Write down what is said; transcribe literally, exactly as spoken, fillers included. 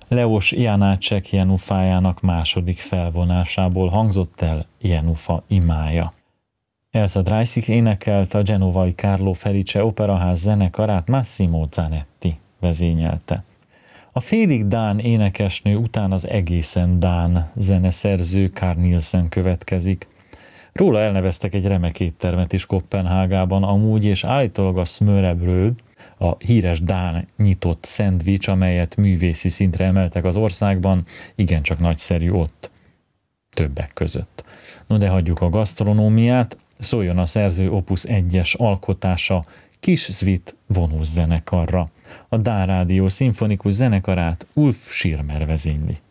Leos Janácsek Jenufájának második felvonásából hangzott el Jenufa imája. Elsa Dreisig énekelt, a genovai Carlo Felice Operaház zenekarát Massimo Zanetti vezényelte. A félig dán énekesnő után az egészen dán zeneszerző Carl Nielsen következik. Róla elneveztek egy remek éttermet is Koppenhágában amúgy, és állítólag a Smørrebrød, a híres dán nyitott szendvics, amelyet művészi szintre emeltek az országban, igencsak nagyszerű ott. Többek között. No de hagyjuk a gasztronómiát, szóljon a szerző Opus egyes alkotása Kis Svit vonós zenekarra. A Dán Rádió szimfonikus zenekarát Ulf Schirmer vezényli.